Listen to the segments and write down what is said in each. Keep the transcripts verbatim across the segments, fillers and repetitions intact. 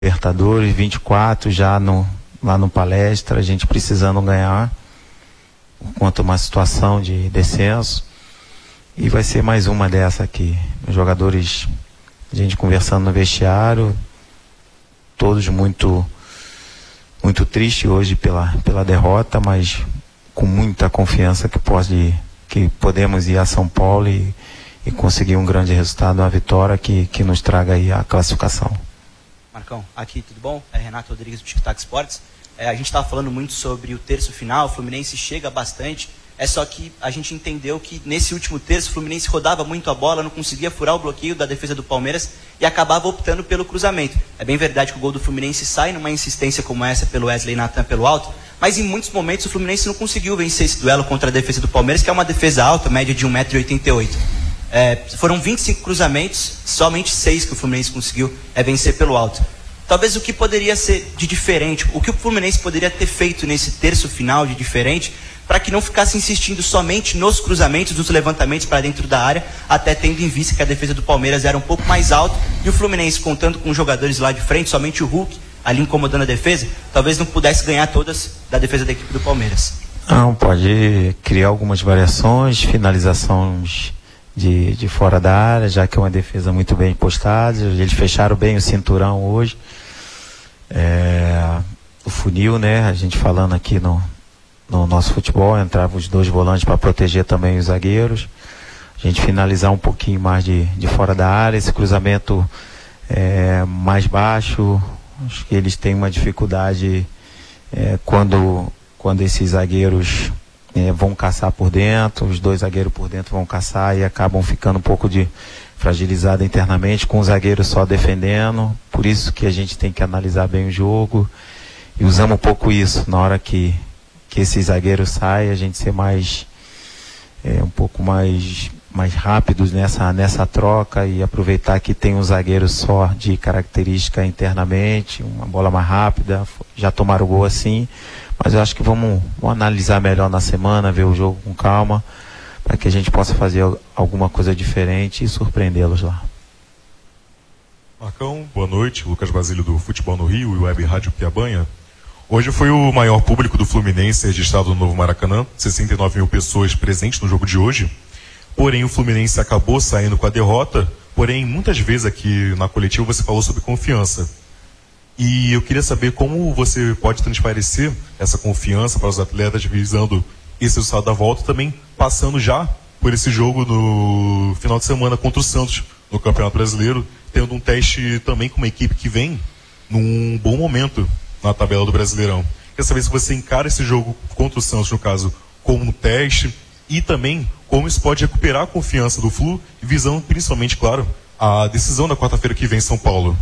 Libertadores, vinte e quatro já no, lá no Palestra, a gente precisando ganhar, por conta de uma situação de descenso. E vai ser mais uma dessa aqui. Os jogadores, a gente conversando no vestiário, todos muito, muito tristes hoje pela, pela derrota, mas com muita confiança que, pode, que podemos ir a São Paulo e, e conseguir um grande resultado, uma vitória que, que nos traga aí a classificação. Marcão, aqui tudo bom? É Renato Rodrigues do Tic Tac Sports. É, a gente estava falando muito sobre o terço final, o Fluminense chega bastante, é só que a gente entendeu que nesse último terço o Fluminense rodava muito a bola, não conseguia furar o bloqueio da defesa do Palmeiras e acabava optando pelo cruzamento. É bem verdade que o gol do Fluminense sai numa insistência como essa pelo Wesley Nathan pelo alto, mas em muitos momentos o Fluminense não conseguiu vencer esse duelo contra a defesa do Palmeiras, que é uma defesa alta, média de um metro e oitenta e oito. É, foram vinte e cinco cruzamentos, somente seis que o Fluminense conseguiu é, vencer pelo alto. Talvez o que poderia ser de diferente, o que o Fluminense poderia ter feito nesse terço final de diferente, para que não ficasse insistindo somente nos cruzamentos, nos levantamentos para dentro da área, até tendo em vista que a defesa do Palmeiras era um pouco mais alta, e o Fluminense, contando com jogadores lá de frente, somente o Hulk, ali incomodando a defesa, talvez não pudesse ganhar todas da defesa da equipe do Palmeiras. Não, pode criar algumas variações, finalizações de, de fora da área, já que é uma defesa muito bem postada. Eles fecharam bem o cinturão hoje. É, o funil, né? A gente falando aqui no, no nosso futebol, entravam os dois volantes para proteger também os zagueiros. A gente finalizar um pouquinho mais de, de fora da área, esse cruzamento é, mais baixo. Acho que eles têm uma dificuldade é, quando, quando esses zagueiros é, vão caçar por dentro, os dois zagueiros por dentro vão caçar e acabam ficando um pouco de fragilizado internamente, com o zagueiro só defendendo. Por isso que a gente tem que analisar bem o jogo, e usamos um pouco isso na hora que, que esse zagueiro sai, a gente ser mais é, um pouco mais, mais rápidos nessa, nessa troca, e aproveitar que tem um zagueiro só de característica internamente, uma bola mais rápida. Já tomaram o gol assim, mas eu acho que vamos, vamos analisar melhor na semana, ver o jogo com calma, para que a gente possa fazer alguma coisa diferente e surpreendê-los lá. Marcão, boa noite. Lucas Basílio do Futebol no Rio e Web Rádio Piabanha. Hoje foi o maior público do Fluminense registrado no Novo Maracanã, sessenta e nove mil pessoas presentes no jogo de hoje. Porém, o Fluminense acabou saindo com a derrota, porém, muitas vezes aqui na coletiva você falou sobre confiança. E eu queria saber como você pode transparecer essa confiança para os atletas visando esse resultado da volta, também passando já por esse jogo no final de semana contra o Santos no Campeonato Brasileiro, tendo um teste também com uma equipe que vem num bom momento na tabela do Brasileirão. Queria saber se você encara esse jogo contra o Santos, no caso, como um teste, e também como isso pode recuperar a confiança do Flu, visando principalmente, claro, a decisão da quarta-feira que vem em São Paulo.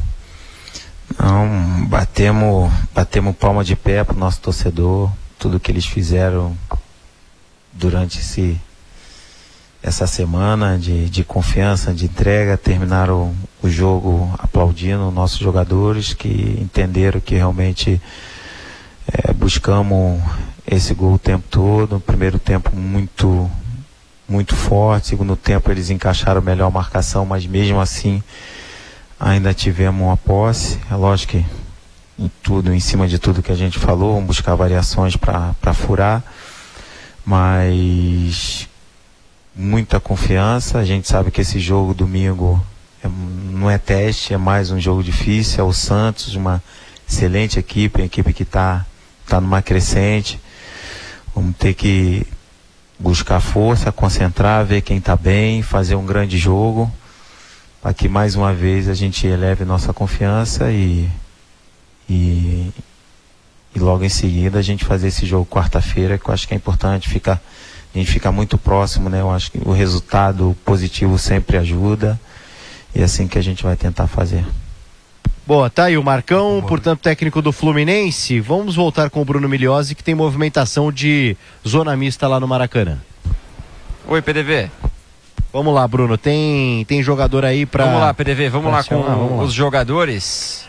Não, batemos, batemos palma de pé para o nosso torcedor, tudo que eles fizeram durante esse, essa semana de, de confiança, de entrega. Terminaram o jogo aplaudindo nossos jogadores, que entenderam que realmente é, buscamos esse gol o tempo todo. No primeiro tempo muito, muito forte, segundo tempo eles encaixaram melhor a marcação, mas mesmo assim ainda tivemos uma posse. É lógico que em tudo, em cima de tudo que a gente falou, vamos buscar variações para furar, mas muita confiança. A gente sabe que esse jogo domingo é, não é teste, é mais um jogo difícil. É o Santos, uma excelente equipe, uma equipe que está tá numa crescente. Vamos ter que buscar força, concentrar, ver quem está bem, fazer um grande jogo, para que mais uma vez a gente eleve nossa confiança e, e E logo em seguida a gente fazer esse jogo quarta-feira, que eu acho que é importante, fica, a gente fica muito próximo, né? Eu acho que o resultado positivo sempre ajuda, e é assim que a gente vai tentar fazer. Boa, tá aí o Marcão, portanto técnico do Fluminense. Vamos voltar com o Bruno Migliozzi, que tem movimentação de zona mista lá no Maracanã. Oi, P D V. Vamos lá, Bruno, tem, tem jogador aí pra... Vamos lá, P D V, vamos lá com vamos lá. Os jogadores...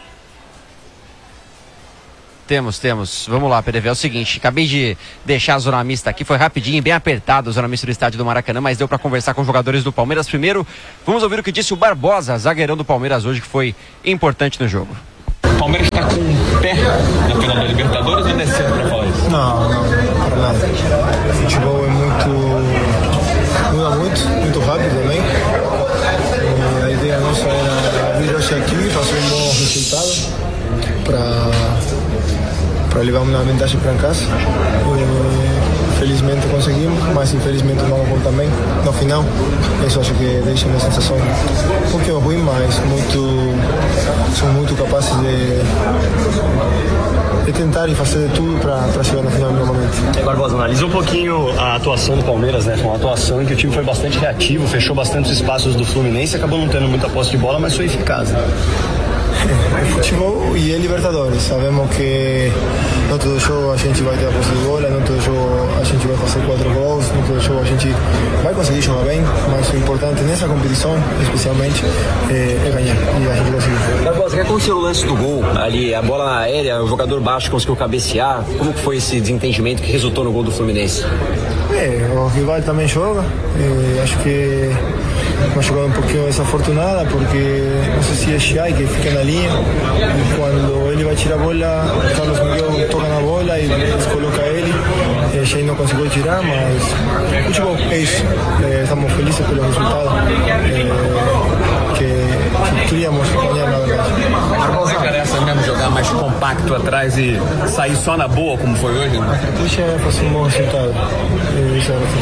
Temos, temos. Vamos lá, P D V. É o seguinte, acabei de deixar a zona mista aqui, foi rapidinho, bem apertado a zona mista do estádio do Maracanã, mas deu para conversar com os jogadores do Palmeiras. Primeiro, vamos ouvir o que disse o Barbosa, zagueirão do Palmeiras hoje, que foi importante no jogo. Palmeiras está com um pé na final da Libertadores ou não é cedo para falar isso? Não, não, para nada. O futebol é muito, muda muito, muito rápido também. E a ideia nossa era vir hoje aqui, fazer um bom resultado para para levar uma vantagem para casa. E, felizmente conseguimos, mas infelizmente não vamos também no final. Isso acho que deixa uma sensação um pouquinho ruim, mas muito, são muito capazes de, de tentar e fazer de tudo para chegar na final novamente. Barbosa, analisa um pouquinho a atuação do Palmeiras, né? Foi uma atuação em que o time foi bastante reativo, fechou bastante os espaços do Fluminense, acabou não tendo muita posse de bola, mas foi eficaz, né? É futebol e é Libertadores. Sabemos que não todo jogo a gente vai ter a posse de bola, não todo jogo a gente vai fazer quatro gols, não todo jogo a gente vai conseguir jogar bem, mas o importante nessa competição, especialmente, é, é ganhar. E a gente conseguiu. Barbosa, o que aconteceu no lance do gol? Ali, a bola aérea, o jogador baixo conseguiu cabecear. Como que foi esse desentendimento que resultou no gol do Fluminense? É, o rival também joga. É, acho que uma jogada um pouquinho desafortunada, porque não sei se é Chay que fica na linha e quando ele vai tirar a bola, o Carlos Miguel toca na bola e descoloca ele. E Chay não conseguiu tirar, mas futebol é isso. É, estamos felizes pelo resultado. É, que, que queríamos ganhar, na verdade. Barbosa, interessa mesmo jogar mais compacto atrás e sair só na boa, como foi hoje, né? Deixa fazer um bom resultado. É, isso é o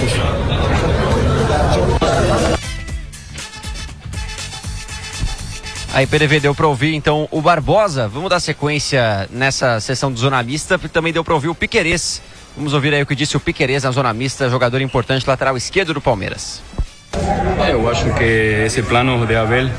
que Aí, P D V, deu para ouvir então o Barbosa. Vamos dar sequência nessa sessão do Zona Mista, porque também deu para ouvir o Piquerez. Vamos ouvir aí o que disse o Piquerez na Zona Mista, jogador importante, lateral esquerdo do Palmeiras. É, eu acho que esse plano de Abel,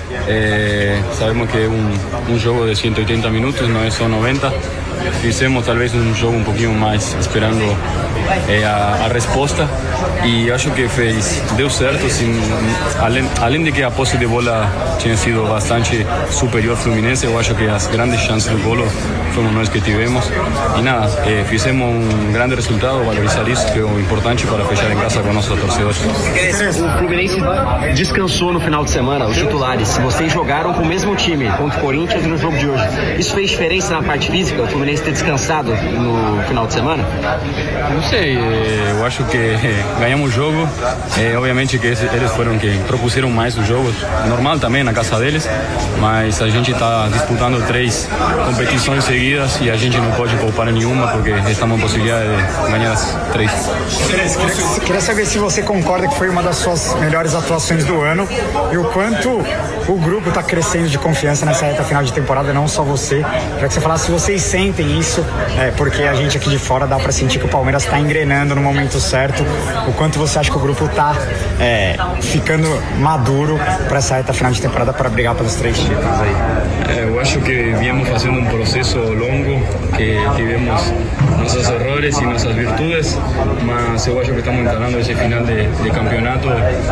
é, sabemos que é um, um jogo de ciento oitenta minutos, não é só noventa. Fizemos talvez um jogo um pouquinho mais esperando é, a, a resposta e acho que fez, deu certo, sim, além, além de que a posse de bola tinha sido bastante superior ao Fluminense, eu acho que as grandes chances do golo foram nós que tivemos e nada, é, fizemos um grande resultado, valorizar isso que é o importante para fechar em casa com nossos torcedores. O Fluminense descansou no final de semana, os titulares, vocês jogaram com o mesmo time contra o Corinthians no jogo de hoje, isso fez diferença na parte física, o Fluminense ter descansado no final de semana? Não sei, eu acho que ganhamos o jogo, é, obviamente que eles foram quem propuseram mais o jogo, normal também na casa deles, mas a gente está disputando três competições seguidas e a gente não pode poupar nenhuma porque estamos em possibilidade de ganhar as três. Queria, queria saber se você concorda que foi uma das suas melhores atuações do ano e o quanto o grupo está crescendo de confiança nessa reta final de temporada, não só você. Queria que você falasse se vocês sentem isso, é, porque a gente aqui de fora dá para sentir que o Palmeiras está engrenando no momento certo. O quanto você acha que o grupo está é, ficando maduro para essa reta final de temporada para brigar pelos três títulos aí? É, eu acho que viemos fazendo um processo longo, que tivemos nossos erros e nossas virtudes, mas eu acho que estamos encarando esse final de, de campeonato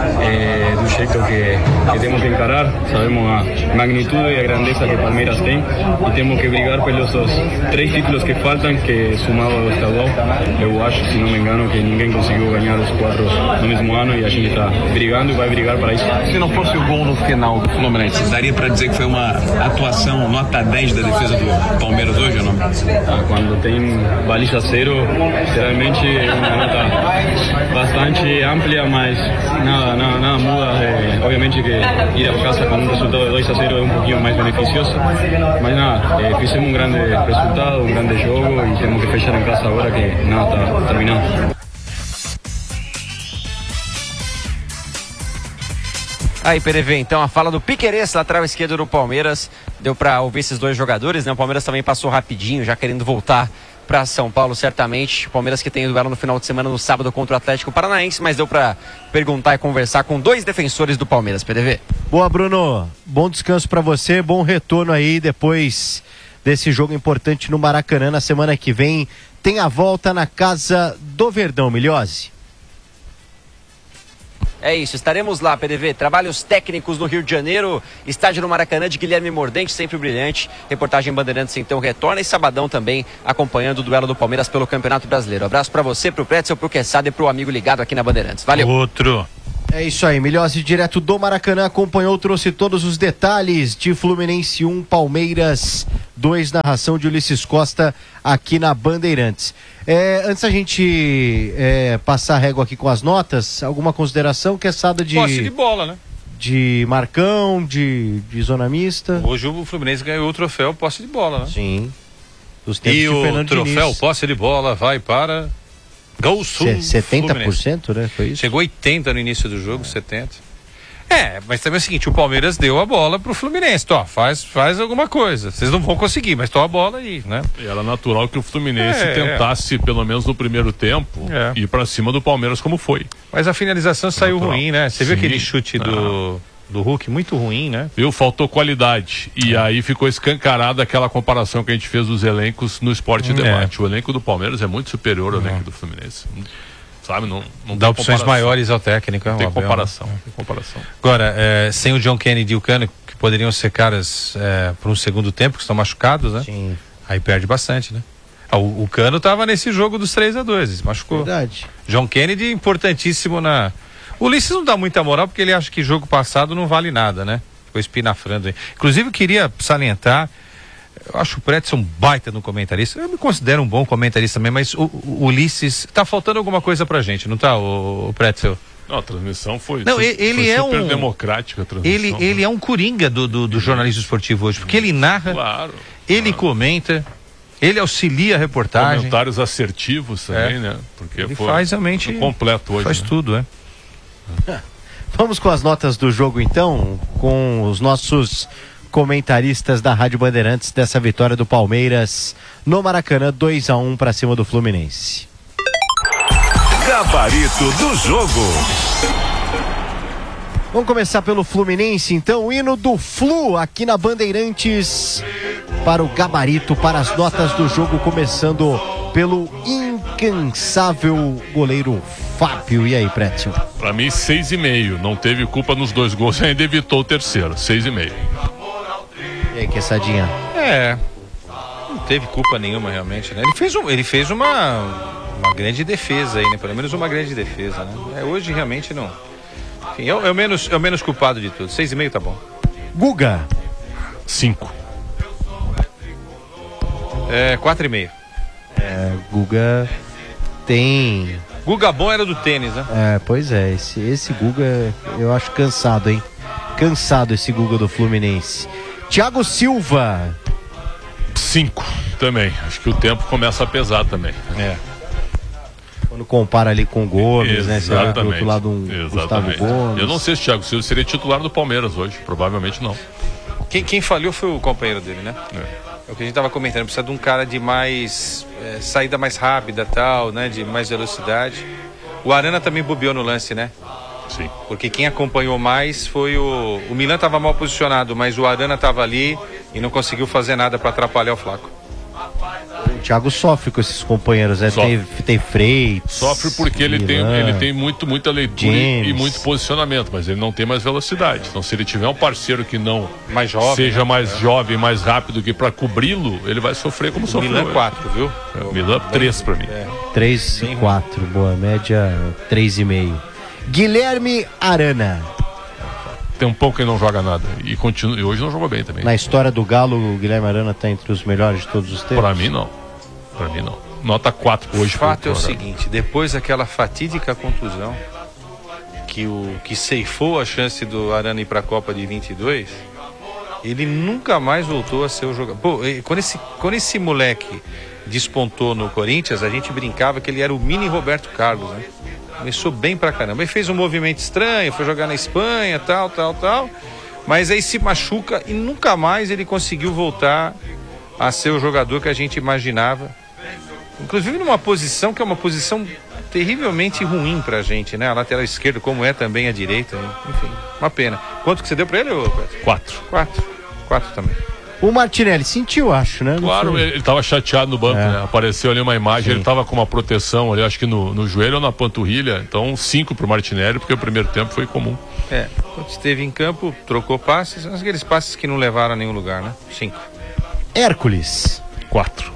é, do jeito que, que temos que encarar. Sabemos a magnitude e a grandeza que Palmeiras tem e temos que brigar pelos três títulos que faltam, que somado ao estadual, eu acho, se não me engano, que ninguém conseguiu ganhar os quatro no mesmo ano e a gente está brigando e vai brigar para isso. Se não fosse o gol no final do Fluminense, daria para dizer que foi uma atuação nota dez da defesa do Palmeiras hoje ou não? Ah, quando tem baliza zero, geralmente é uma nota bastante ampla, mas nada, nada, nada muda. É, obviamente que ir a casa com um resultado de dois a zero é um pouquinho mais beneficioso, mas nada, é, fizemos um grande resultado, um grande jogo e temos que fechar em casa agora que nada está terminando. Aí, P D V, então a fala do Piquerez, lateral esquerdo do Palmeiras, deu para ouvir esses dois jogadores, né? O Palmeiras também passou rapidinho, já querendo voltar para São Paulo, certamente. O Palmeiras que tem o duelo no final de semana, no sábado, contra o Atlético Paranaense, mas deu para perguntar e conversar com dois defensores do Palmeiras, P D V. Boa, Bruno. Bom descanso para você, bom retorno aí depois desse jogo importante no Maracanã. Na semana que vem tem a volta na Casa do Verdão, Milhose. É isso, estaremos lá, P D V. Trabalhos técnicos no Rio de Janeiro, estádio no Maracanã de Guilherme Mordente, sempre brilhante. Reportagem Bandeirantes então retorna e sabadão também acompanhando o duelo do Palmeiras pelo Campeonato Brasileiro. Abraço pra você, pro Pretzel, pro Quessada e pro amigo ligado aqui na Bandeirantes. Valeu. Outro. É isso aí, Milhose, direto do Maracanã, acompanhou, trouxe todos os detalhes de Fluminense um, Palmeiras dois, narração de Ulisses Costa aqui na Bandeirantes. É, antes da gente é, passar a régua aqui com as notas, alguma consideração? Quesada de... Posse de bola, né? De Marcão, de, de zona mista. Hoje o Fluminense ganhou o troféu posse de bola, né? Sim. Dos tempos e de o Fernando troféu Diniz. posse de bola vai para Gol Sul. setenta por cento, né? Foi isso? Chegou oitenta por cento no início do jogo, setenta por cento. É, mas também é o seguinte, o Palmeiras deu a bola pro Fluminense. Tó, faz, faz alguma coisa. Vocês não vão conseguir, mas toma a bola aí, né? E era natural que o Fluminense É, tentasse, pelo menos no primeiro tempo, É. ir pra cima do Palmeiras como foi. Mas a finalização saiu natural. ruim, né? Você viu Sim. aquele chute do, do Hulk? Muito ruim, né? Viu? Faltou qualidade. E aí ficou escancarada aquela comparação que a gente fez dos elencos no Esporte É. Debate. O elenco do Palmeiras é muito superior ao elenco do Fluminense. Sabe? Não, não Dá tem opções comparação. maiores ao técnico. Não tem óbvio, comparação. né? Tem comparação. Agora, é, sem o John Kennedy e o Cano, que poderiam ser caras é, para um segundo tempo, que estão machucados, né? Sim. Aí perde bastante, né? Ah, o, o Cano estava nesse jogo dos três a dois, ele se machucou. Verdade. John Kennedy, importantíssimo na... O Ulisses não dá muita moral porque ele acha que jogo passado não vale nada, né? Ficou espinafrando aí. Inclusive, eu queria salientar, eu acho o Pretzel um baita no comentarista. Eu me considero um bom comentarista também, mas o, o Ulisses... Tá faltando alguma coisa pra gente, não tá, o, o Pretzel? Não, a transmissão foi, Não, su- ele foi é super um- democrática a transmissão. Ele, ele é um coringa do, do, do jornalismo esportivo hoje, porque ele narra, Claro. ele comenta, ele auxilia a reportagem. Comentários assertivos também, É. né? Porque Ele foi faz realmente... completo hoje. Faz né? tudo, é. Vamos com as notas do jogo então, com os nossos comentaristas da Rádio Bandeirantes dessa vitória do Palmeiras no Maracanã, dois a um para cima do Fluminense. Gabarito do jogo. Vamos começar pelo Fluminense, então, o hino do Flu aqui na Bandeirantes para o gabarito, para as notas do jogo, começando pelo incansável goleiro Fábio. E aí, Prétio? Pra mim, seis e meio. Não teve culpa nos dois gols e ainda evitou o terceiro. Seis e meio. E aí, Quessadinha? É, não teve culpa nenhuma realmente, né? Ele fez, um, ele fez uma, uma grande defesa aí, né? Pelo menos uma grande defesa, né? É, hoje realmente não. Enfim, é, o- é, o menos, é o menos culpado de tudo. Seis e meio tá bom. Guga? Cinco. É, quatro e meio. É, Guga tem... Guga bom era do tênis, né? É, pois é, esse, esse Guga eu acho cansado, hein? Cansado esse Guga do Fluminense. Thiago Silva. Cinco também. Acho que o tempo começa a pesar também. É. Quando compara ali com o Gomes, né? Você olha do Exatamente. outro lado um Gustavo Exatamente. Gomes. Eu não sei se o Thiago Silva seria titular do Palmeiras hoje. Provavelmente não. Quem, quem falhou foi o companheiro dele, né? É. É o que a gente tava comentando, precisa de um cara de mais é, saída mais rápida, tal, né? De mais velocidade. O Arana também bobeou no lance, né? Sim. Porque quem acompanhou mais foi o... O Milan estava mal posicionado, mas o Arana estava ali e não conseguiu fazer nada para atrapalhar o Flaco. O Thiago sofre com esses companheiros, né? Sofre. Tem, tem Freitas. Sofre porque ele tem, Milan. ele tem muito, muita leitura e, James. e muito posicionamento, mas ele não tem mais velocidade. Então, se ele tiver um parceiro que não Mais jovem, seja né? mais jovem, mais rápido que para cobri-lo, ele vai sofrer como O sofreu. Milan hoje. quatro, viu? É, o Milan três para mim. três e quatro, boa média três e meio. Guilherme Arana. Tem um pouco que não joga nada e continua e hoje não jogou bem também. Na história do Galo, o Guilherme Arana está entre os melhores de todos os tempos? Para mim não. Para mim não. Nota quatro hoje. O fato pro é o Colorado. seguinte, depois daquela fatídica contusão que, o, que ceifou a chance do Arana ir para a Copa de vinte e dois, ele nunca mais voltou a ser o jogador. Pô, e quando esse, quando esse moleque despontou no Corinthians, a gente brincava que ele era o mini Roberto Carlos, né? Começou bem pra caramba. Ele fez um movimento estranho, foi jogar na Espanha, tal, tal, tal. Mas aí se machuca e nunca mais ele conseguiu voltar a ser o jogador que a gente imaginava. Inclusive numa posição que é uma posição terrivelmente ruim pra gente, né? A lateral esquerda, como é também a direita. Enfim, uma pena. Quanto que você deu pra ele, ô Pedro? Quatro. Quatro. Quatro também. O Martinelli sentiu, acho, né? Não Claro, sei. ele estava chateado no banco, É. né? Apareceu ali uma imagem, Sim. ele estava com uma proteção ali, acho que no, no joelho ou na panturrilha. Então, cinco pro Martinelli, porque o primeiro tempo foi comum. É, quando esteve em campo, trocou passes, aqueles passes que não levaram a nenhum lugar, né? Cinco. Hércules. Quatro.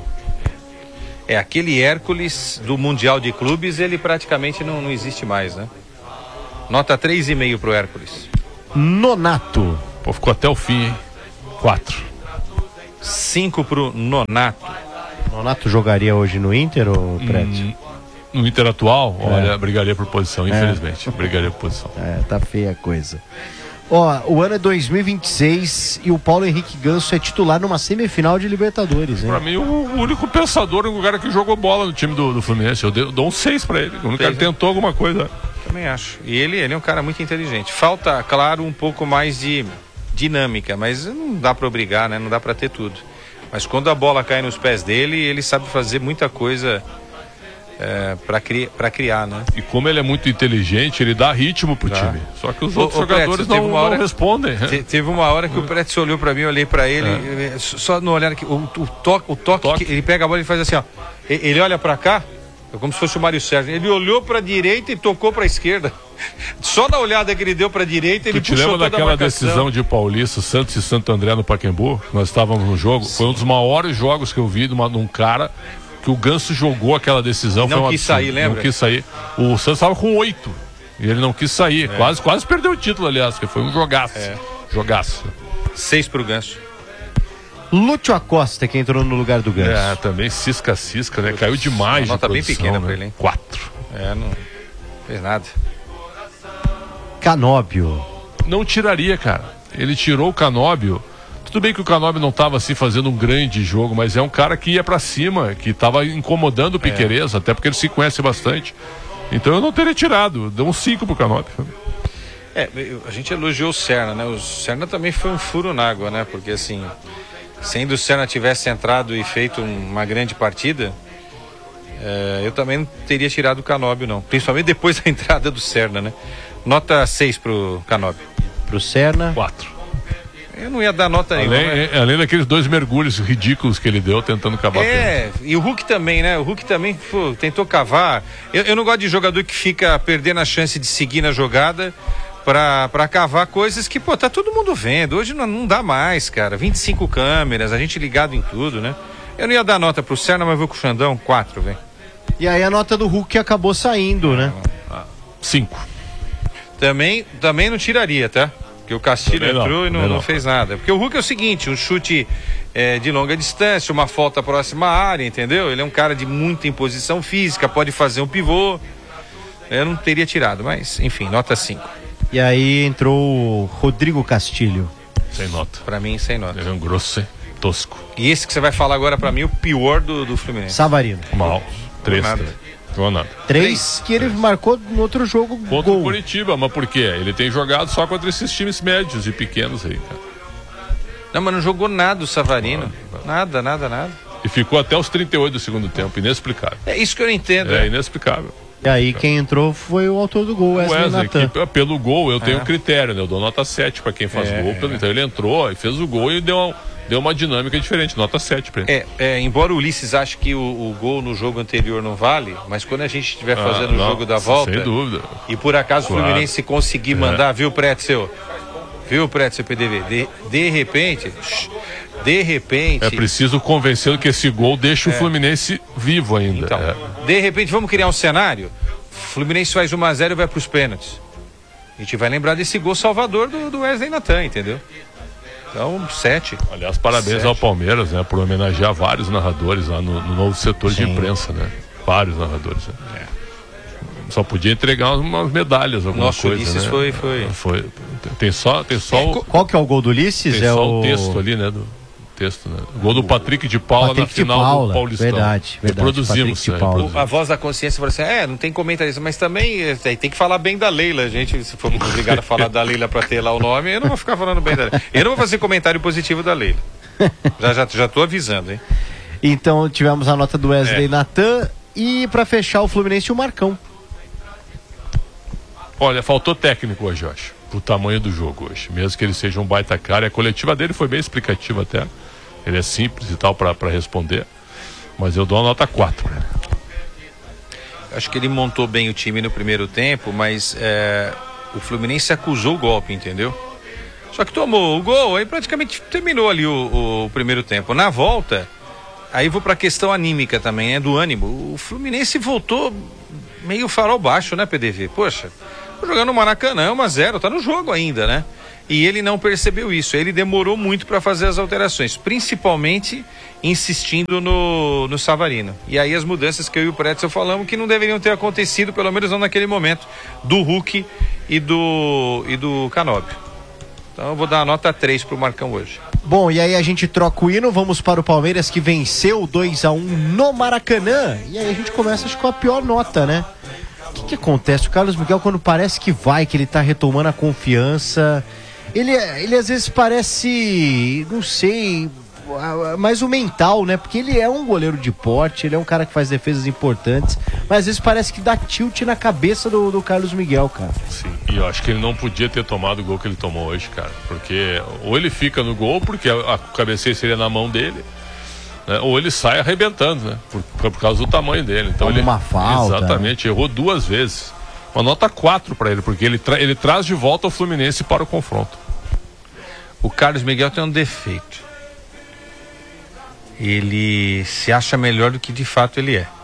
É, aquele Hércules do Mundial de Clubes, ele praticamente não, não existe mais, né? Nota três e meio pro Hércules. Nonato. Pô, ficou até o fim, hein? Quatro. cinco pro Nonato. Nonato jogaria hoje no Inter ou Prédio? Hum, no Inter atual, É. olha, brigaria por posição, infelizmente. É. Brigaria por posição. É, tá feia a coisa. Ó, o ano é dois mil e vinte e seis e o Paulo Henrique Ganso é titular numa semifinal de Libertadores, hein? Pra mim, o, o único pensador, o cara que jogou bola no time do, do Fluminense. Eu dei- dou um seis pra ele. O único cara que tentou alguma coisa. Também acho. E ele, ele é um cara muito inteligente. Falta, claro, um pouco mais de dinâmica, mas não dá pra obrigar, né? Não dá pra ter tudo. Mas quando a bola cai nos pés dele, ele sabe fazer muita coisa é, pra, cri, pra criar, né? E como ele é muito inteligente, ele dá ritmo pro Dá. time. Só que os Ô, outros ô, jogadores Prédio, teve não, uma hora- não respondem. Te- teve uma hora que o Pretz olhou pra mim, eu olhei pra ele, É. eh, só no olhar aqui, o, o toque, o toque, que ele pega a bola e faz assim, ó. E- Ele olha pra cá, é como se fosse o Mário Sérgio. Ele olhou pra direita e tocou pra esquerda. Só na olhada que ele deu pra direita, ele Tu te puxou lembra toda a daquela marcação. decisão de Paulista, Santos e Santo André no Pacaembu? Nós estávamos no jogo. Foi um dos maiores jogos que eu vi de, uma, de um cara que o Ganso jogou aquela decisão. E não foi um quis absurdo. sair, lembra? Não quis sair. O Santos estava com oito. E ele não quis sair. É. Quase, quase perdeu o título, aliás, porque foi um jogaço. É. Jogaço. Seis pro Ganso. Lúcio Acosta que entrou no lugar do Ganso. É, também cisca-cisca, né? Caiu demais. Uma nota de bem produção, pequena né? pra ele, hein? Quatro. É, não fez nada. Canóbio. Não tiraria, cara. Ele tirou o Canóbio. Tudo bem que o Canóbio não estava assim fazendo um grande jogo, mas é um cara que ia pra cima, que estava incomodando o Piquerez, até porque ele se conhece bastante. Então eu não teria tirado. Deu um cinco pro Canóbio. É, eu- a gente elogiou o Serna, né? O Serna também foi um furo na água, né? Porque assim, se ainda o Serna tivesse entrado e feito uma grande partida, é, eu também não teria tirado o Canóbio, não. Principalmente depois da entrada do Serna, né? Nota seis pro Canóbio. Pro Serna? Quatro. Eu não ia dar nota nenhuma. Além, né? é, além daqueles dois mergulhos ridículos que ele deu tentando acabar com ele. É, e o Hulk também, né? O Hulk também pô, tentou cavar. Eu, eu não gosto de jogador que fica perdendo a chance de seguir na jogada pra, pra cavar coisas que, pô, tá todo mundo vendo. Hoje não, não dá mais, cara. vinte e cinco câmeras, a gente ligado em tudo, né? Eu não ia dar nota pro Serna, mas vou com o Xandão, quatro, velho. E aí a nota do Hulk acabou saindo, né? Cinco. Também, também não tiraria, tá? Porque o Castilho Também não, entrou e não, também não não. fez nada. Porque o Hulk é o seguinte, um chute é, de longa distância, uma falta próxima à área, entendeu? Ele é um cara de muita imposição física, pode fazer um pivô. Eu não teria tirado, mas enfim, nota cinco. E aí entrou o Rodrigo Castilho. Sem nota. Pra mim, sem nota. Ele é um grosso, hein? Tosco. E esse que você vai falar agora pra mim, o pior do, do Fluminense. Savarino. Mal. Três. Nada. Não nada. Três que ele marcou no outro jogo. Contra gol. o Curitiba, mas por quê? Ele tem jogado só contra esses times médios e pequenos aí, cara. Não, mas não jogou nada o Savarino. Nada, nada, nada. E ficou até os trinta e oito do segundo tempo, inexplicável. É isso que eu não entendo. É né? inexplicável. E aí quem entrou foi o autor do gol, Wesley, Wesley, Natan. que, pelo gol eu tenho É. um critério, né? Eu dou nota sete pra quem faz É, gol. Pelo, então ele entrou e fez o gol e deu uma, deu uma dinâmica diferente, nota sete pra ele. É, é, embora o Ulisses ache que o, o gol no jogo anterior não vale, mas quando a gente estiver Ah, fazendo o não, jogo da volta, sem dúvida. e por acaso Claro. o Fluminense conseguir É. mandar, viu, Pretzel? Viu, Pretzel, P D V? De, de repente, shh, de repente... É preciso convencê-lo que esse gol deixa É. o Fluminense vivo ainda. Então, É. de repente, vamos criar um cenário? Fluminense faz um a zero e vai pros pênaltis. A gente vai lembrar desse gol salvador do, do Wesley Natan, entendeu? Então, sete. Aliás, parabéns Sete. ao Palmeiras, né? Por homenagear vários narradores lá no, no novo setor de Sim. imprensa, né? Vários narradores. Né? Só podia entregar umas medalhas, alguma Nossa, coisa, Ulisses né? foi- foi- foi. Tem só, tem só o, Qual que é o gol do Ulisses? tem é só o o texto ali, né? Do texto, né? O gol do Patrick de Paula Patrick na de final Paula, do Paulistão. verdade, verdade, Reproduzimos, Patrick de né? Paula. Reproduzimos. A voz da consciência falou assim, é, não tem comentarista, mas também é, tem tem que falar bem da Leila, a gente, se for obrigado a falar da Leila pra ter lá o nome, eu não vou ficar falando bem da Leila. Eu não vou fazer comentário positivo da Leila. Já, já, já tô avisando, hein? Então tivemos a nota do Wesley É. Natan e pra fechar o Fluminense o Marcão. Olha, faltou técnico hoje, eu acho. Pro tamanho do jogo hoje. Mesmo que ele seja um baita cara. A coletiva dele foi bem explicativa até. Ele é simples e tal pra, pra responder. Mas eu dou uma nota quatro. Né? Acho que ele montou bem o time no primeiro tempo, mas é, o Fluminense acusou o golpe, entendeu? Só que tomou o gol, aí praticamente terminou ali o, o primeiro tempo. Na volta, aí vou pra questão anímica também, né? Do ânimo. O Fluminense voltou meio farol baixo, né, P D V? Poxa, jogando no Maracanã, um a zero, tá no jogo ainda, né? E ele não percebeu isso, ele demorou muito para fazer as alterações, principalmente insistindo no, no Savarino. E aí as mudanças que eu e o Pretzel falamos que não deveriam ter acontecido, pelo menos não naquele momento, do Hulk e do, e do Canóbio. Então eu vou dar a nota três pro Marcão hoje. Bom, e aí a gente troca o hino, vamos para o Palmeiras que venceu dois a um no Maracanã. E aí a gente começa, acho que com a pior nota, né? O que, que acontece? O Carlos Miguel, quando parece que vai, que ele tá retomando a confiança, ele, ele às vezes parece, não sei, mais o mental, né? Porque ele é um goleiro de porte, ele é um cara que faz defesas importantes, mas às vezes parece que dá tilt na cabeça do, do Carlos Miguel, cara. Sim, e eu acho que ele não podia ter tomado o gol que ele tomou hoje, cara, porque ou ele fica no gol, porque a, a cabeceira seria na mão dele, né? Ou ele sai arrebentando, né? Por, por causa do tamanho dele. Então ele, uma falta. Exatamente, errou duas vezes. Uma nota quatro para ele, porque ele, tra ele traz de volta o Fluminense para o confronto. O Carlos Miguel tem um defeito. Ele se acha melhor do que de fato ele é.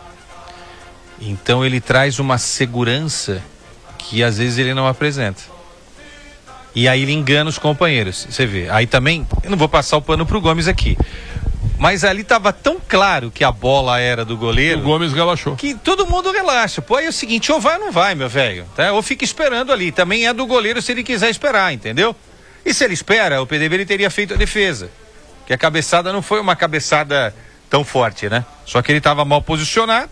Então ele traz uma segurança que às vezes ele não apresenta. E aí ele engana os companheiros. Você vê. Aí também, eu não vou passar o pano pro Gomes aqui, mas ali tava tão claro que a bola era do goleiro. O Gomes relaxou. Que todo mundo relaxa. Pô, aí é o seguinte, ou vai ou não vai, meu velho. Tá? Ou fica esperando ali. Também é do goleiro se ele quiser esperar, entendeu? E se ele espera, o P D V ele teria feito a defesa. Que a cabeçada não foi uma cabeçada tão forte, né? Só que ele estava mal posicionado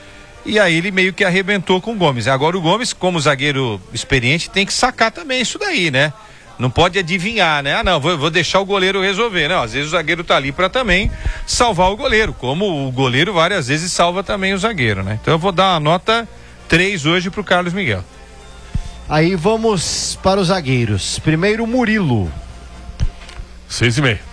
e aí ele meio que arrebentou com o Gomes. Agora o Gomes, como zagueiro experiente, tem que sacar também isso daí, né? Não pode adivinhar, né? Ah, não, vou, vou deixar o goleiro resolver. Não, às vezes o zagueiro tá ali para também salvar o goleiro, como o goleiro várias vezes salva também o zagueiro, né? Então eu vou dar uma nota três hoje pro Carlos Miguel. Aí vamos para os zagueiros. Primeiro, Murilo. Seis e meio.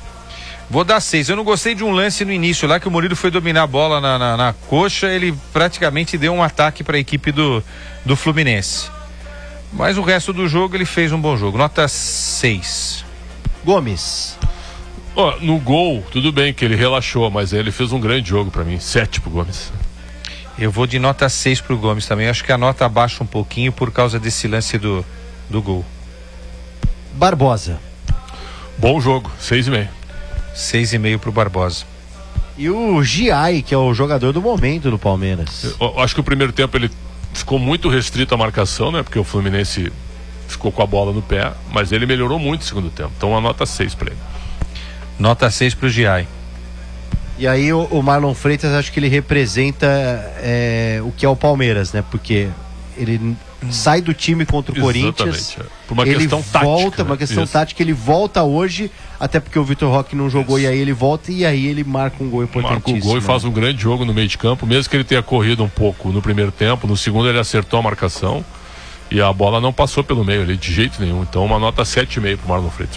Vou dar seis. Eu não gostei de um lance no início lá que o Murilo foi dominar a bola na, na, na coxa. Ele praticamente deu um ataque para a equipe do, do Fluminense. Mas o resto do jogo ele fez um bom jogo. Nota seis. Gomes. Oh, no gol, tudo bem que ele relaxou, mas ele fez um grande jogo para mim. Sete pro Gomes. Eu vou de nota seis pro Gomes também. Acho que a nota abaixa um pouquinho por causa desse lance do, do gol. Barbosa. Bom jogo. Seis e meio. Seis e meio pro Barbosa. E o Giai, que é o jogador do momento do Palmeiras. Eu, eu acho que o primeiro tempo ele ficou muito restrito à marcação, né? Porque o Fluminense ficou com a bola no pé, mas ele melhorou muito no segundo tempo. Então uma nota seis para ele. Nota seis pro Giai. E aí o, o Marlon Freitas, acho que ele representa é, o que é o Palmeiras, né? Porque ele hum. sai do time contra o Exatamente, Corinthians. É. Por uma ele questão volta, tática. uma né? questão Isso. tática, ele volta hoje, até porque o Vitor Roque não jogou. Isso. E aí ele volta e aí ele marca um gol importantíssimo. Marca o gol e faz um grande jogo no meio de campo, mesmo que ele tenha corrido um pouco no primeiro tempo, no segundo ele acertou a marcação e a bola não passou pelo meio ali de jeito nenhum. Então uma nota sete e meio pro Marlon Freitas.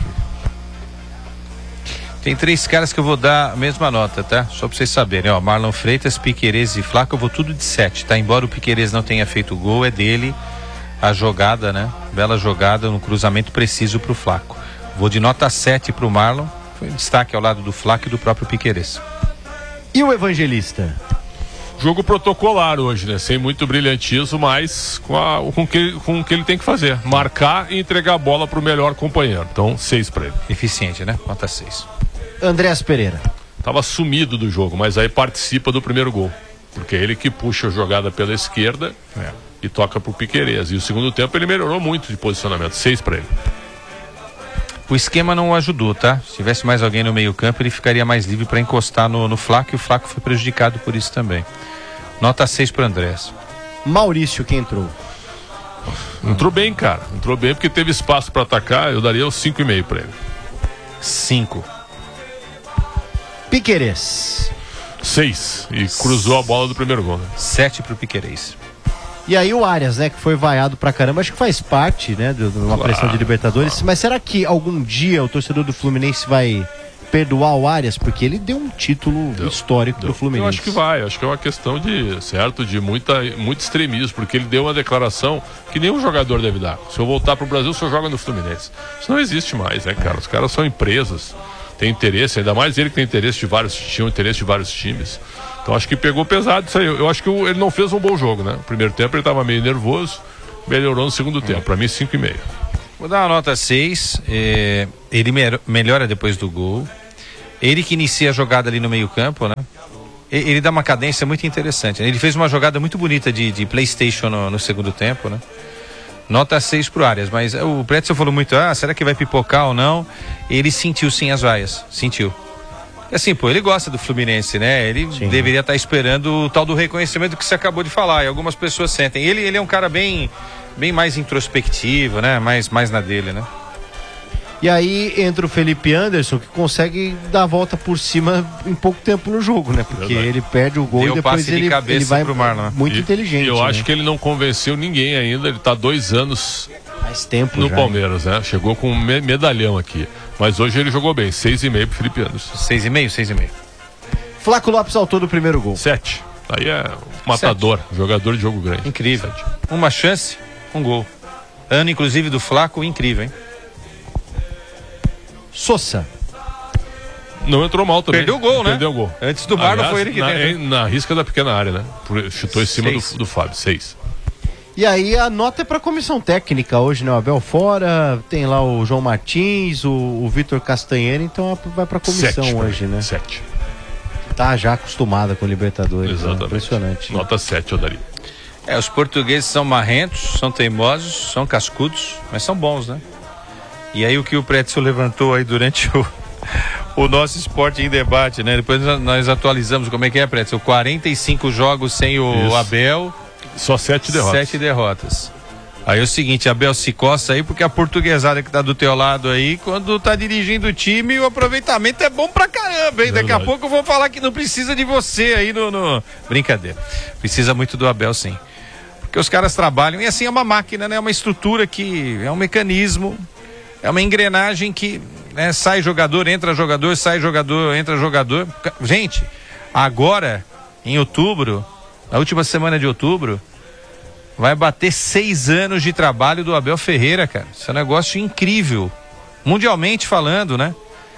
Tem três caras que eu vou dar a mesma nota, tá? Só pra vocês saberem, ó, Marlon Freitas, Piquerez e Flaco, eu vou tudo de sete, tá? Embora o Piquerez não tenha feito o gol, é dele a jogada, né? Bela jogada, no cruzamento preciso pro Flaco. Vou de nota sete pro Marlon, foi um destaque ao lado do Flaco e do próprio Piquerez. E o Evangelista? Jogo protocolar hoje, né? Sem muito brilhantismo, mas com, a, com, que, com o que ele tem que fazer. Marcar e entregar a bola pro melhor companheiro. Então, seis pra ele. Eficiente, né? Nota seis. Andrés Pereira. Tava sumido do jogo, mas aí participa do primeiro gol. Porque é ele que puxa a jogada pela esquerda é. e toca pro Piquerez. E o segundo tempo ele melhorou muito de posicionamento. Seis pra ele. O esquema não o ajudou, tá? Se tivesse mais alguém no meio campo, ele ficaria mais livre para encostar no, no Flaco, e o Flaco foi prejudicado por isso também. Nota seis pro Andrés. Maurício, que entrou. Entrou bem, cara. Entrou bem porque teve espaço para atacar. Eu daria os cinco e meio para ele. cinco. Piquerez. seis. E cruzou a bola do primeiro gol. Né? sete pro Piquerez. E aí o Arias, né, que foi vaiado pra caramba, acho que faz parte, né, de uma claro, pressão de Libertadores. Claro. Mas será que algum dia o torcedor do Fluminense vai perdoar o Arias? Porque ele deu um título deu, histórico deu. pro Fluminense. Eu acho que vai, acho que é uma questão de, certo, de muita, muito extremismo, porque ele deu uma declaração que nenhum jogador deve dar. Se eu voltar pro Brasil, só joga no Fluminense. Isso não existe mais, né, cara? Os caras são empresas, tem interesse, ainda mais ele que tem interesse de vários, tinha interesse de vários times. Então acho que pegou pesado isso aí. Eu acho que ele não fez um bom jogo, né? No primeiro tempo ele estava meio nervoso, melhorou no segundo tempo. Para mim, cinco e meio. Vou dar uma nota seis. É, ele me- melhora depois do gol. Ele que inicia a jogada ali no meio campo, né? Ele, ele dá uma cadência muito interessante. Né? Ele fez uma jogada muito bonita de, de PlayStation no, no segundo tempo, né? Nota seis pro Arias, mas o Pretzel falou muito, ah, será que vai pipocar ou não? Ele sentiu sim as vaias, sentiu. Assim, pô, ele gosta do Fluminense, né? Ele sim. deveria estar esperando o tal do reconhecimento que você acabou de falar, e algumas pessoas sentem. Ele, ele é um cara bem, bem mais introspectivo, né? Mais, mais na dele, né? E aí entra o Felipe Anderson, que consegue dar a volta por cima em pouco tempo no jogo, né? Porque Verdade. ele perde o gol Deu e depois ele, de ele vai pro Marlon, né? muito e, inteligente. Eu né? acho que ele não convenceu ninguém ainda, ele tá dois anos Mais tempo no já, Palmeiras, né? Chegou com um me- medalhão aqui. Mas hoje ele jogou bem, seis e meio pro Felipe Anderson. Seis e meio, seis e meio. Flaco Lopes autor do primeiro gol. Sete. Aí é um matador, Sete. jogador de jogo grande. Incrível. Sete. Uma chance, um gol. Ano, inclusive, do Flaco, incrível, hein? Sosa. Não entrou mal também. Perdeu o gol, né? Perdeu o gol. Antes do Marlon foi ele que na, deu. Na risca da pequena área, né? Chutou em cima do, do Fábio. Seis. E aí a nota é pra comissão técnica hoje, né? O Abel fora, tem lá o João Martins, o, o Vitor Castanheira, então vai pra comissão Sete, hoje, né? Sete. Tá já acostumada com o Libertadores. Exatamente. Né? Impressionante. Nota sete eu daria. É, os portugueses são marrentos, são teimosos, são cascudos, mas são bons, né? E aí o que o Pretzel levantou aí durante o, o nosso Esporte em Debate, né? Depois nós atualizamos como é que é, Pretzel. quarenta e cinco jogos sem o Isso. Abel. Só sete derrotas. Sete derrotas. Aí é o seguinte, Abel, se coça aí, porque a portuguesada que tá do teu lado aí, quando tá dirigindo o time, o aproveitamento é bom pra caramba, hein? Daqui a pouco eu vou falar que não precisa de você aí no... no... Brincadeira. Precisa muito do Abel, sim. Porque os caras trabalham, e assim é uma máquina, né? É uma estrutura que... É um mecanismo, é uma engrenagem que né, sai jogador, entra jogador, sai jogador, entra jogador. Gente, agora, em outubro, na última semana de outubro, vai bater seis anos de trabalho do Abel Ferreira, cara. Isso é um negócio incrível. Mundialmente falando, né?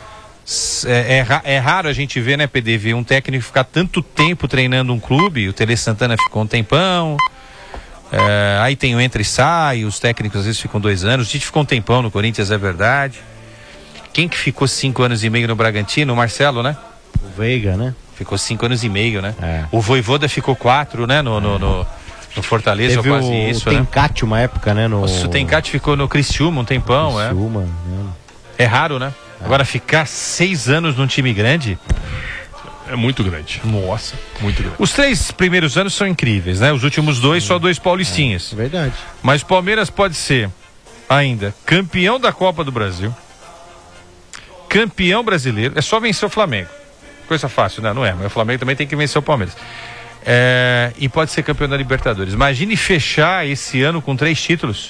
É, é, é raro a gente ver, né, P D V, um técnico ficar tanto tempo treinando um clube. O Tele Santana ficou um tempão. É, aí tem o entra e sai, os técnicos às vezes ficam dois anos. O Tite ficou um tempão no Corinthians, é verdade. Quem que ficou cinco anos e meio no Bragantino? O Marcelo, né? O Veiga, né? Ficou cinco anos e meio, né? É. O Vojvoda ficou quatro, né? No, no, no, no Fortaleza, Teve quase o, isso, o né? Tencate uma época, né? No... Nossa, o Tencate ficou no Criciúma um tempão, Criciúma, é. né? É raro, né? É. Agora ficar seis anos num time grande... É muito grande. Nossa. Muito grande. Os três primeiros anos são incríveis, né? Os últimos dois, só dois paulistinhas. É verdade. Mas o Palmeiras pode ser ainda campeão da Copa do Brasil, campeão brasileiro, é só vencer o Flamengo. Coisa fácil, né? Não é, mas o Flamengo também tem que vencer o Palmeiras. É, e pode ser campeão da Libertadores. Imagine fechar esse ano com três títulos,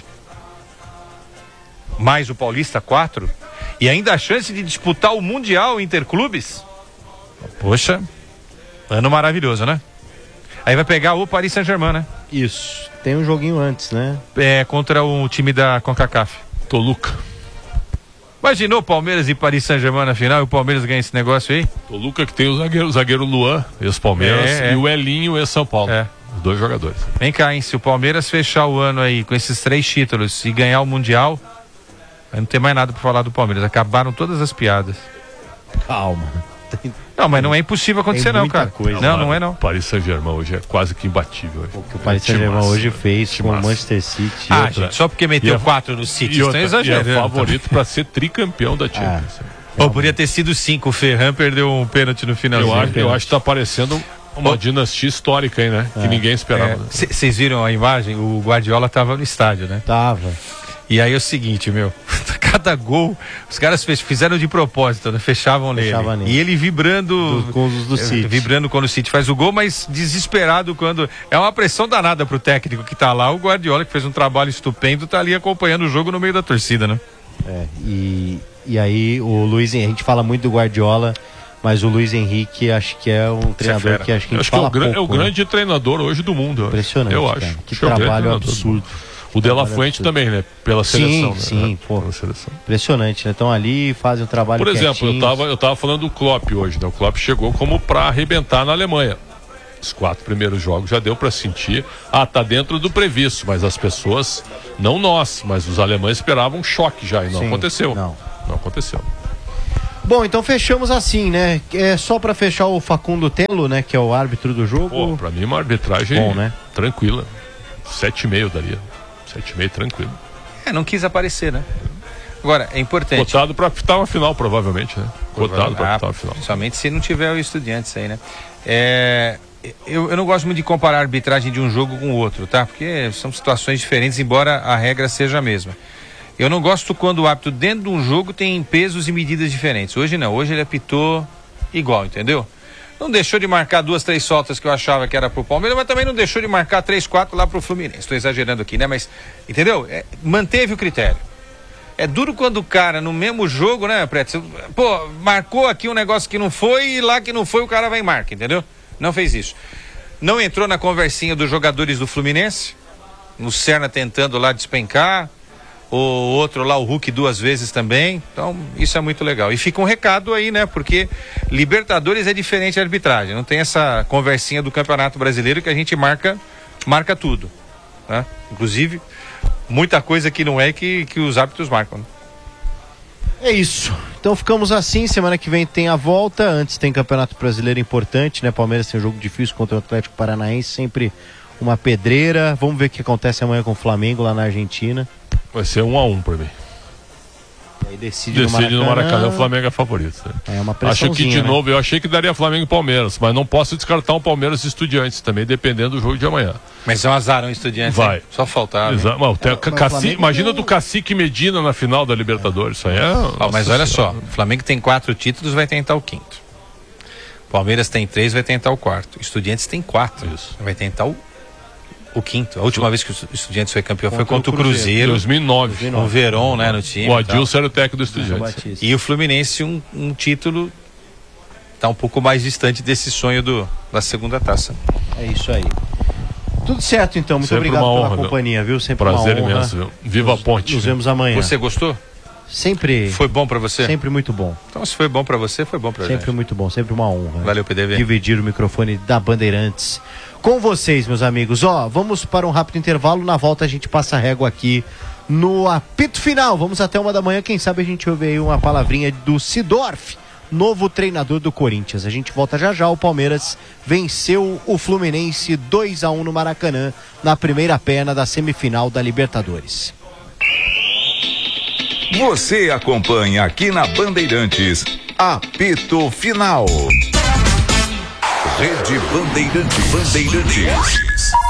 mais o Paulista, quatro, e ainda a chance de disputar o Mundial Interclubes. Poxa, ano maravilhoso, né? Aí vai pegar o Paris Saint-Germain, né? Isso. Tem um joguinho antes, né? É, contra o time da CONCACAF. Toluca. Imaginou Palmeiras e Paris Saint-Germain na final e o Palmeiras ganha esse negócio aí? Toluca que tem o zagueiro, o zagueiro Luan, ex-Palmeiras, É, é. e o Elinho, ex-São Paulo. É. Os dois jogadores. Vem cá, hein? Se o Palmeiras fechar o ano aí com esses três títulos e ganhar o Mundial, aí não tem mais nada pra falar do Palmeiras. Acabaram todas as piadas. Calma. Não, mas não é impossível acontecer não, cara. Coisa. Não, não é não. O Paris Saint-Germain hoje é quase que imbatível. O que o Paris Saint-Germain hoje fez com o Manchester City. Ah, outra. gente, só porque meteu E a- quatro no City, E, estão outra, e exagerando. é favorito para ser tricampeão da Champions. Ou poderia ter sido cinco, o Ferran perdeu um pênalti no finalzinho. Eu acho, eu acho que tá parecendo uma Ô. dinastia histórica aí, né? Que ninguém esperava. né? Vocês viram a imagem? O Guardiola tava no estádio, né? Tava. E aí é o seguinte, meu, cada gol, os caras fech- fizeram de propósito, né? Fechavam nele. Fechava nele. E ele vibrando. Do- com os do eh, City. Vibrando quando o City faz o gol, mas desesperado quando. É uma pressão danada pro técnico que tá lá. O Guardiola, que fez um trabalho estupendo, tá ali acompanhando o jogo no meio da torcida, né? É, e, e aí o Luiz, a gente fala muito do Guardiola, mas o Luiz Henrique acho que é um treinador fera. que acho que a Eu gente acho que é fala o, gran- é o pouco, né? grande treinador hoje do mundo. eu acho. Impressionante, Eu cara. acho. Que Acho é o grande trabalho treinador do absurdo. mundo. O De La Trabalho Fuente absurdo. também, né? Pela Sim, seleção. né? sim, pô. Pela seleção. Impressionante, né? Estão ali, fazem o trabalho Por exemplo, eu quietinhos. tava, eu tava falando do Klopp hoje, né? O Klopp chegou como pra arrebentar na Alemanha. Os quatro primeiros jogos já deu para sentir, ah, tá dentro do previsto, mas as pessoas, não nós, mas os alemães esperavam um choque já, e não Sim, aconteceu. Não. Não aconteceu. Bom, então fechamos assim, né? É só para fechar o Facundo Telo, né? Que é o árbitro do jogo. Pô, pra mim uma arbitragem bom, né? Tranquila. Sete e meio daria. Sete e meio tranquilo. É, não quis aparecer, né? Agora, é importante. Cotado pra apitar uma final, provavelmente, né? Cotado pra apitar uma final. Somente se não tiver o Estudiantes aí, né? É, eu, eu não gosto muito de comparar a arbitragem de um jogo com o outro, tá? Porque são situações diferentes, embora a regra seja a mesma. Eu não gosto quando o árbitro dentro de um jogo tem pesos e medidas diferentes. Hoje não, hoje ele apitou igual, entendeu? Não deixou de marcar duas, três faltas que eu achava que era pro Palmeiras, mas também não deixou de marcar três, quatro lá pro Fluminense. Estou exagerando aqui, né? Mas, entendeu? É, manteve o critério. É duro quando o cara, no mesmo jogo, né, Preto? Pô, marcou aqui um negócio que não foi e lá que não foi o cara vai e marca, entendeu? Não fez isso. Não entrou na conversinha dos jogadores do Fluminense, no Serna tentando lá despencar, o outro lá, o Hulk, duas vezes também. Então, isso é muito legal. E fica um recado aí, né? Porque Libertadores é diferente da arbitragem. Não tem essa conversinha do Campeonato Brasileiro que a gente marca, marca tudo, né? Inclusive, muita coisa que não é que, que os árbitros marcam, né? É isso. Então ficamos assim. Semana que vem tem a volta. Antes tem Campeonato Brasileiro importante, né? Palmeiras tem um jogo difícil contra o Atlético Paranaense. Sempre uma pedreira. Vamos ver o que acontece amanhã com o Flamengo lá na Argentina. Vai ser um a um pra mim. E aí decide, decide no Maracanã. no Maracanã, o Flamengo é favorito. Né? É uma Acho que de né? novo, eu achei que daria Flamengo e Palmeiras, mas não posso descartar um Palmeiras e Estudiantes também, dependendo do jogo de amanhã. Mas é um azarão Estudiantes. Vai. Hein? Só faltava. Exato. Mas, é, mas Cacique, imagina tem... do Cacique Medina na final da Libertadores. Isso aí é. Oh, mas olha só, o Flamengo tem quatro títulos, vai tentar o quinto. Palmeiras tem três, vai tentar o quarto. Estudiantes tem quatro. Isso. Vai tentar o O quinto. A última vez que o Estudiantes foi campeão contra foi contra o Cruzeiro. Cruzeiro dois mil e nove. O Verón, né, no time. O Adilson era o técnico do Estudiantes. E o Fluminense, um, um título, tá um pouco mais distante desse sonho do, da segunda taça. É isso aí. Tudo certo, então. Muito Sempre obrigado uma pela honra, companhia, viu? Sempre prazer uma honra. imenso, viu? Viva nos, a ponte. Nos vemos amanhã. Você gostou? Sempre. Foi bom pra você? Sempre muito bom. Então, se foi bom pra você, foi bom pra gente. Sempre muito bom, sempre uma honra. Valeu, P D V. Dividir o microfone da Bandeirantes com vocês, meus amigos. Ó, vamos para um rápido intervalo. Na volta a gente passa a régua aqui no apito final. Vamos até uma da manhã. Quem sabe a gente ouve aí uma palavrinha do Sidorf, novo treinador do Corinthians. A gente volta já já. O Palmeiras venceu o Fluminense dois a um no Maracanã na primeira perna da semifinal da Libertadores. Você acompanha aqui na Bandeirantes, apito final. Rede Bandeirantes. Bandeirantes.